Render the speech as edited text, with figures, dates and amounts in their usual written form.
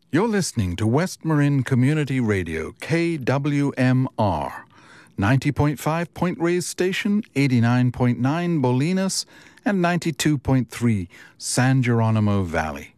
You're listening to West Marin Community Radio, KWMR, 90.5 Point Reyes Station, 89.9 Bolinas, and 92.3 San Geronimo Valley.